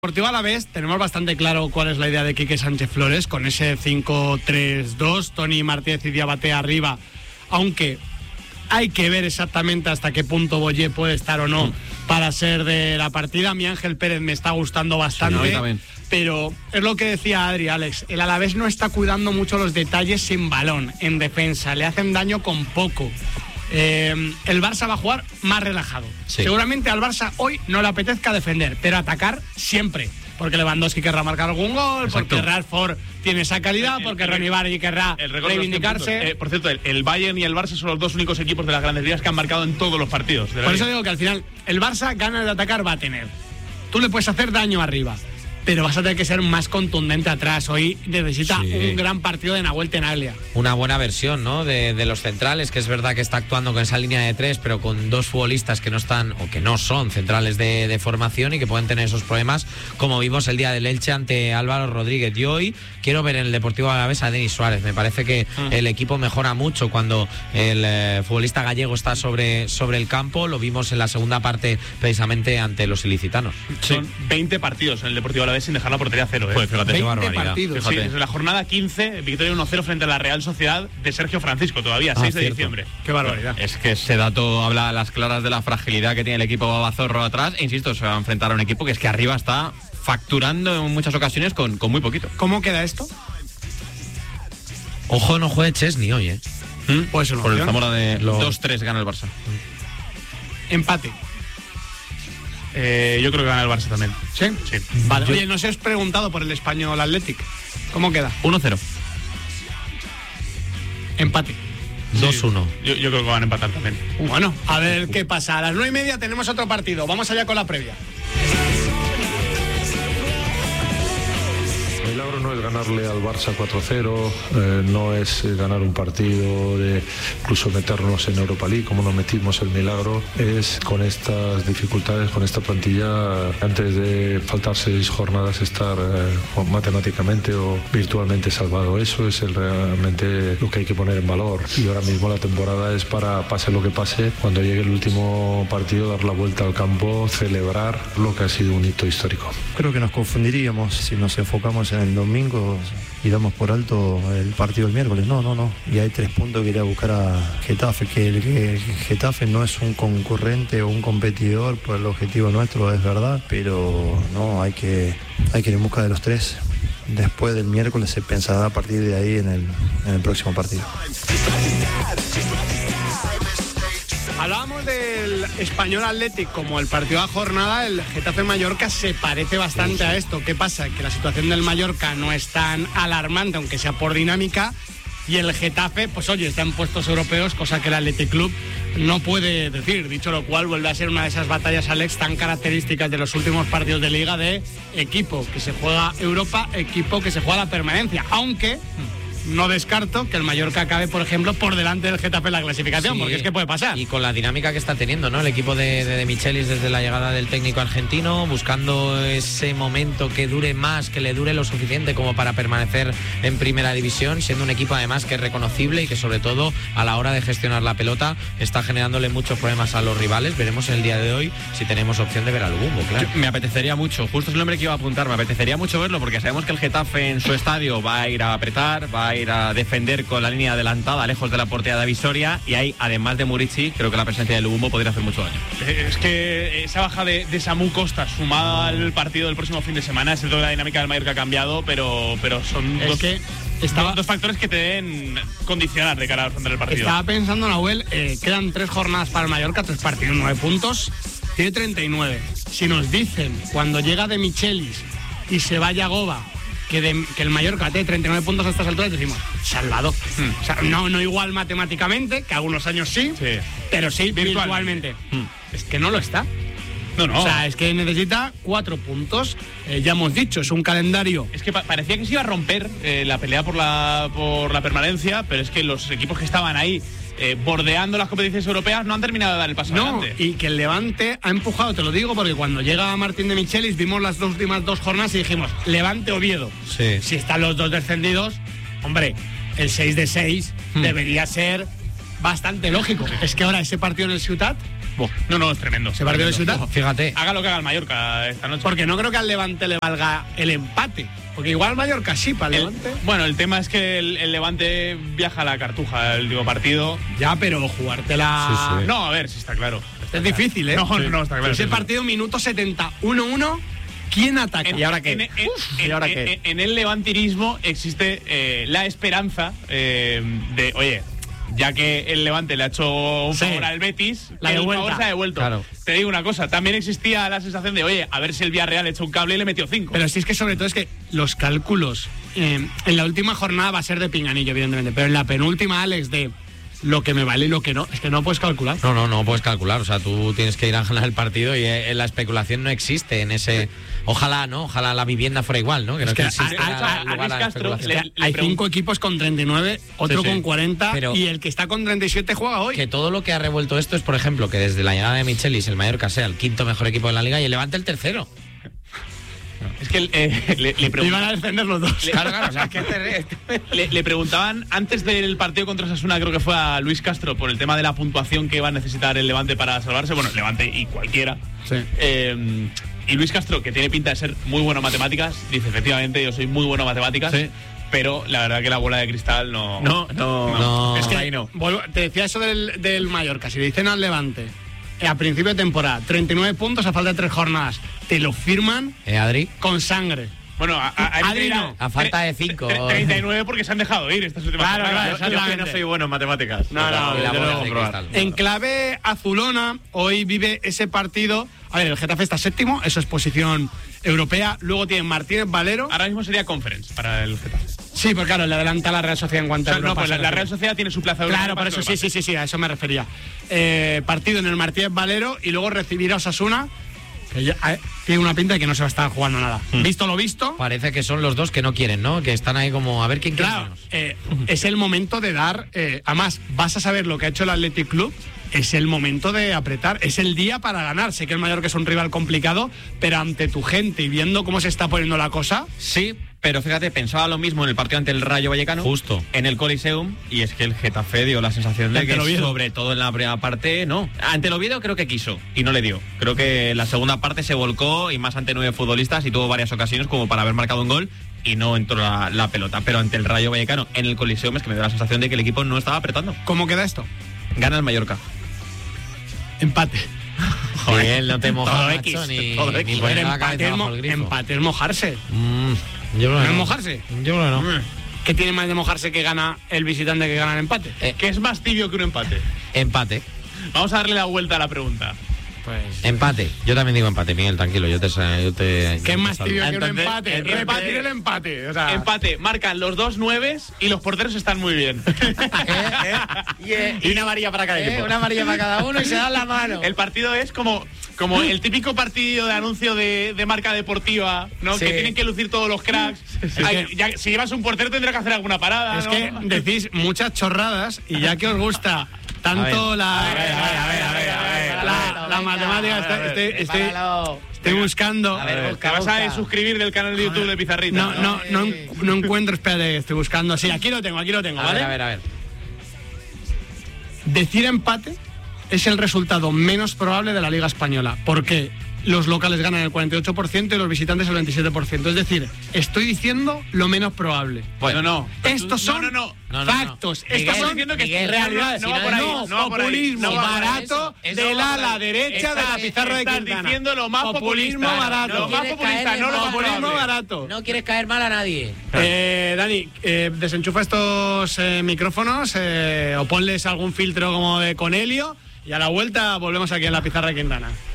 Deportivo Alavés tenemos bastante claro cuál es la idea de Quique Sánchez Flores con ese 5-3-2, Toni Martínez y Diabaté arriba, aunque hay que ver exactamente hasta qué punto Boyé puede estar o no para ser de la partida. Mi Ángel Pérez me está gustando bastante, pero es lo que decía Adri, Alex, el Alavés no está cuidando mucho los detalles sin balón, en defensa, le hacen daño con poco. El Barça va a jugar más relajado. Sí. Seguramente al Barça hoy no le apetezca defender, pero atacar siempre. Porque Lewandowski querrá marcar algún gol, exacto, porque Rashford tiene esa calidad, porque Ronny Bardi querrá reivindicarse. Por cierto, el Bayern y el Barça son los dos únicos equipos de las grandes ligas que han marcado en todos los partidos. Por eso digo que al final el Barça ganas de atacar va a tener. Tú le puedes hacer daño arriba, pero vas a tener que ser más contundente atrás. Hoy necesita un gran partido de Nahuel Tenaglia. Una buena versión, ¿no? De los centrales, que es verdad que está actuando con esa línea de tres, pero con dos futbolistas que no están o que no son centrales de formación y que pueden tener esos problemas, como vimos el día del Elche ante Álvaro Rodríguez. Y hoy quiero ver en el Deportivo Alavés a Denis Suárez. Me parece que el equipo mejora mucho cuando el futbolista gallego está sobre el campo. Lo vimos en la segunda parte precisamente ante los ilicitanos. Son 20 partidos en el Deportivo Alavés sin dejar la portería a cero. Pues fíjate, 20 partidos. Fíjate. Sí, desde la jornada 15, victoria 1-0 frente a la Real Sociedad de Sergio Francisco, todavía, 6 de diciembre. Qué barbaridad. Es que ese dato habla a las claras de la fragilidad que tiene el equipo babazorro atrás. E insisto, se va a enfrentar a un equipo que es que arriba está facturando en muchas ocasiones con muy poquito. ¿Cómo queda esto? Ojo, no juegue Chesney hoy, Pues por el Zamora de 2-3 gana el Barça. Empate. Yo creo que gana el Barça también. ¿Sí? Sí. Vale. Oye, no se os preguntado por el Español Athletic. ¿Cómo queda? 1-0. Empate. 2-1. Yo creo que van a empatar también. Bueno, a ver qué pasa. A las 9:30 tenemos otro partido. Vamos allá con la previa. El milagro no es ganarle al Barça 4-0, no es ganar un partido de incluso meternos en Europa League como nos metimos el milagro, es con estas dificultades, con esta plantilla, antes de faltar 6 jornadas estar matemáticamente o virtualmente salvado. Eso es realmente lo que hay que poner en valor, y ahora mismo la temporada es para, pase lo que pase, cuando llegue el último partido, dar la vuelta al campo, celebrar lo que ha sido un hito histórico. Creo que nos confundiríamos si nos enfocamos en el domingo y damos por alto el partido del miércoles. No. Y hay 3 puntos que ir a buscar a Getafe, que el Getafe no es un concurrente o un competidor por el objetivo nuestro, es verdad, pero no, hay que ir en busca de los 3. Después del miércoles se pensará a partir de ahí en el próximo partido. Hablábamos del Español Athletic como el partido de la jornada. El Getafe Mallorca se parece bastante a esto. ¿Qué pasa? Que la situación del Mallorca no es tan alarmante, aunque sea por dinámica, y el Getafe, pues oye, está en puestos europeos, cosa que el Athletic Club no puede decir. Dicho lo cual, vuelve a ser una de esas batallas, Alex, tan características de los últimos partidos de Liga, de equipo que se juega Europa, equipo que se juega la permanencia, aunque no descarto que el Mallorca acabe, por ejemplo, por delante del Getafe en la clasificación, porque es que puede pasar. Y con la dinámica que está teniendo, ¿no? El equipo de Michelis desde la llegada del técnico argentino, buscando ese momento que dure más, que le dure lo suficiente como para permanecer en primera división, siendo un equipo además que es reconocible y que sobre todo a la hora de gestionar la pelota está generándole muchos problemas a los rivales. Veremos el día de hoy si tenemos opción de ver al Bumbo, claro. Me apetecería mucho, justo es el nombre que iba a apuntar, me apetecería mucho verlo, porque sabemos que el Getafe en su estadio va a ir a apretar, va a ir a defender con la línea adelantada, lejos de la portería de Visoria, y ahí, además de Murici, creo que la presencia del Lubumbo podría hacer mucho daño. Es que esa baja de Samu Costa sumada al partido del próximo fin de semana, es el que la dinámica del Mallorca ha cambiado, pero son dos factores que te deben condicionar de cara a afrontar el partido. Estaba pensando, Nahuel, quedan 3 jornadas para el Mallorca, 3 partidos, 9 puntos, tiene 39. Si nos dicen, cuando llega de Michelis y se vaya Goba, que el Mallorca tiene 39 puntos a estas alturas, decimos, salvado. O sea, no igual matemáticamente, que algunos años sí. Pero sí virtualmente. Es que no lo está. No. O sea, es que necesita 4 puntos. Ya hemos dicho, es un calendario. Es que parecía que se iba a romper la pelea por la permanencia, pero es que los equipos que estaban ahí bordeando las competiciones europeas no han terminado de dar el paso adelante. Y que el Levante ha empujado, te lo digo, porque cuando llega Martín de Michelis vimos las últimas 2 jornadas y dijimos, Levante Oviedo. Sí. Si están los 2 descendidos, hombre, el 6 de 6 debería ser bastante lógico. Es que ahora ese partido en el Ciutat No, es tremendo. ¿Ese partido de Ciutat? Fíjate. Haga lo que haga el Mallorca esta noche. Porque no creo que al Levante le valga el empate. Porque igual Mallorca sí, para el Levante. Bueno, el tema es que el Levante viaja a la Cartuja el último partido. Ya, pero jugártela... Sí. No, a ver, si está claro. Es difícil, ¿eh? No, está claro. Ese partido, minuto 70, 1-1, ¿quién ataca? ¿Y ahora qué? ¿Y ahora qué? En el levantinismo existe la esperanza de, oye, ya que el Levante le ha hecho un favor al Betis, la el devuelta. favor se ha devuelto. Claro. Te digo una cosa, también existía la sensación de, oye, a ver si el Villarreal echó un cable y le metió 5. Pero sí es que sobre todo es que los cálculos en la última jornada va a ser de pinganillo, evidentemente, pero en la penúltima, Alex, de lo que me vale y lo que no, es que no puedes calcular. No puedes calcular. O sea, tú tienes que ir a ganar el partido y la especulación no existe en ese. Ojalá la vivienda fuera igual, ¿no? Que no existe Luis Castro Hay 5 equipos con 39, otro con 40, pero y el que está con 37 juega hoy. Que todo lo que ha revuelto esto es, por ejemplo, que desde la llegada de Michelis el Mallorca sea el 5º mejor equipo de la liga y el Levante el 3º. Es que le iban a defender los dos. Claro, o sea, que le preguntaban antes del partido contra Osasuna, creo que fue a Luis Castro, por el tema de la puntuación que va a necesitar el Levante para salvarse. Bueno, el Levante y cualquiera. Sí. Y Luis Castro, que tiene pinta de ser muy bueno en matemáticas, dice, efectivamente, yo soy muy bueno en matemáticas, pero la verdad que la bola de cristal no. Es que ahí no. Te decía eso del Mallorca, si le dicen al Levante a principio de temporada 39 puntos a falta de 3 jornadas, te lo firman Adri. con sangre. Bueno, Adri no. A falta de 5. 39 porque se han dejado ir estas últimas jornadas. Yo que no soy bueno en matemáticas. En clave azulona, hoy vive ese partido. A ver, el Getafe está 7º, eso es posición europea. Luego tiene Martínez Valero. Ahora mismo sería Conference para el Getafe. Sí, pues claro, le adelanta la Real Sociedad en cuanto a Europa. No, pues la Real Sociedad tiene su plaza de Europa. Claro, por eso sí, a eso me refería. Partido en el Martínez Valero y luego recibir a Osasuna, que ya, tiene una pinta de que no se va a estar jugando nada. Visto lo visto. Parece que son los dos que no quieren, ¿no? Que están ahí como a ver quién quiere menos. Es el momento de dar. Además, vas a saber lo que ha hecho el Athletic Club. Es el momento de apretar, es el día para ganar. Sé que el Mallorca es un rival complicado, pero ante tu gente y viendo cómo se está poniendo la cosa. Sí, pero fíjate, pensaba lo mismo en el partido ante el Rayo Vallecano. Justo. En el Coliseum, y es que el Getafe dio la sensación de que, sobre todo en la primera parte, no. Ante el Oviedo creo que quiso y no le dio. Creo que la segunda parte se volcó y más ante 9 futbolistas y tuvo varias ocasiones como para haber marcado un gol y no entró la pelota. Pero ante el Rayo Vallecano, en el Coliseum, es que me dio la sensación de que el equipo no estaba apretando. ¿Cómo queda esto? Gana el Mallorca. Empate. Joder, no te mojas, todo macho, X, ni todo X. poner la cabeza bajo el grifo. Empate es mojarse. Yo creo ¿No que es mojarse? Yo creo que no. ¿Qué tiene más de mojarse que gana el visitante que gana el empate? ¿Qué es más tibio que un empate? Empate. Vamos a darle la vuelta a la pregunta. Pues Empate. Yo también digo empate, Miguel, tranquilo. Yo te ¿qué es más tibio que un Entonces, empate? Repartir el empate. O sea, Empate, marcan los 2 9s y los porteros están muy bien. Y una amarilla para cada equipo. Una amarilla para cada uno y se dan la mano. El partido es como el típico partido de anuncio de marca deportiva, ¿no? Sí. Que tienen que lucir todos los cracks. Si llevas un portero tendrá que hacer alguna parada. es ¿no? que decís muchas chorradas y ya que os gusta tanto la matemática, estoy buscando. Te vas a suscribir del canal de YouTube de Pizarrita. No encuentro, espérate, estoy buscando. Sí, aquí lo tengo, ¿vale? A ver. Decir empate es el resultado menos probable de la Liga Española. ¿Por qué? Los locales ganan el 48% y los visitantes el 27%. Es decir, estoy diciendo lo menos probable. Bueno, no. Estos son factos. Estos son diciendo que Miguel, realidades. No va por ahí. Populismo barato del ala derecha de la pizarra de Quintana. Estás diciendo lo más populismo populista. barato. Lo más populista, no lo más populismo probable. barato. No quieres caer mal a nadie. Dani, desenchufa estos micrófonos o ponles algún filtro como de con helio y a la vuelta volvemos aquí en la pizarra de Quintana.